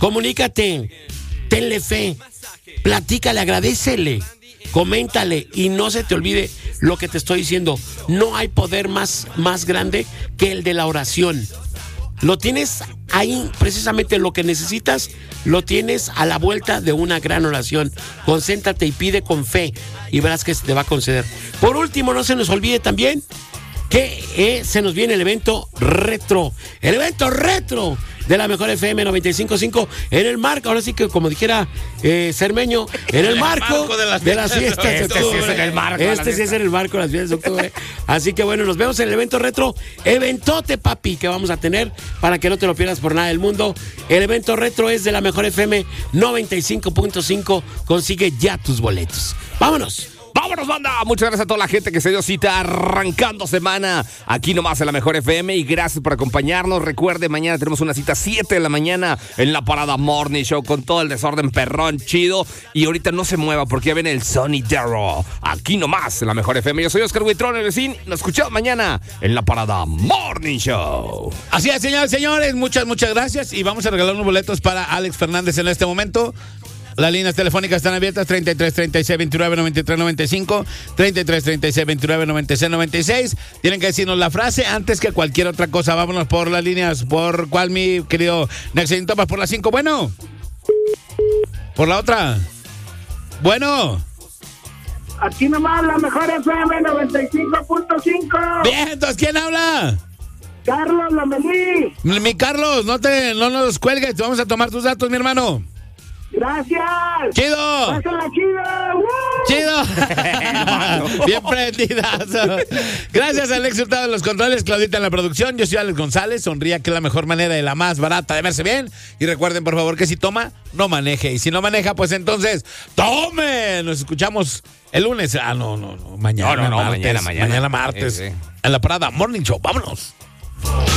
Comunícate, tenle fe, platícale, agradécele, coméntale y no se te olvide lo que te estoy diciendo. No hay poder más grande que el de la oración. Lo tienes ahí, precisamente lo que necesitas, lo tienes a la vuelta de una gran oración. Concéntrate y pide con fe y verás que se te va a conceder. Por último, no se nos olvide también que se nos viene el evento retro. El evento retro de la mejor FM 95.5 en el marco, ahora sí que como dijera Cermeño, en el marco de las fiestas de octubre. Sí es en el marco. Sí es en el marco de las fiestas de octubre. Así que bueno, nos vemos en el evento retro. Eventote, papi, que vamos a tener para que no te lo pierdas por nada del mundo. El evento retro es de la mejor FM 95.5. Consigue ya tus boletos. ¡Vámonos! ¡Vámonos, banda! Muchas gracias a toda la gente que se dio cita arrancando semana aquí nomás en la Mejor FM y gracias por acompañarnos. Recuerde, mañana tenemos una cita 7 de la mañana en la Parada Morning Show con todo el desorden perrón chido. Y ahorita no se mueva porque ya viene el Sonidero aquí nomás en la Mejor FM. Yo soy Oscar Huitrón, el vecino. Nos escuchamos mañana en la Parada Morning Show. Así es, señores, señores. Muchas gracias. Y vamos a regalar unos boletos para Alex Fernández en este momento. Las líneas telefónicas están abiertas, 33 36 29 93 95, 33 36 29 96 96. Tienen que decirnos la frase antes que cualquier otra cosa. Vámonos por las líneas. ¿Por cuál, mi querido Nexin Topas? Por la 5, bueno. Por la otra. Bueno. Aquí nomás la mejor FM 95.5. Bien, entonces, ¿quién habla? Carlos Lomelí. Mi Carlos, no nos cuelgues. Vamos a tomar tus datos, mi hermano. Gracias. ¡Chido! ¡Pásala chido! ¡Chido! Bien prendidazo. Gracias a Alex Hurtado de los controles, Claudita en la producción. Yo soy Alex González. Sonría, que es la mejor manera y la más barata de verse bien. Y recuerden, por favor, que si toma, no maneje. Y si no maneja, pues entonces, ¡tome! Nos escuchamos el lunes. Mañana. Mañana. Mañana martes. Sí. En la Parada Morning Show. ¡Vámonos!